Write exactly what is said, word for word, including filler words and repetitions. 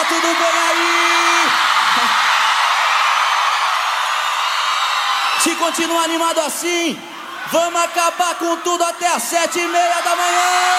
tudo bem aí? Se continuar animado assim, vamos acabar com tudo até as sete e meia da manhã!